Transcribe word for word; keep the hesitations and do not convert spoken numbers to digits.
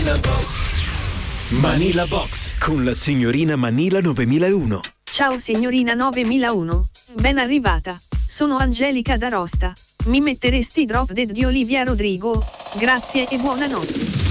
Manila Box con la signorina Manila novemilauno. Ciao signorina novemilauno, ben arrivata. Sono Angelica D'Arosta. Mi metteresti Drop Dead di Olivia Rodrigo? Grazie e buonanotte.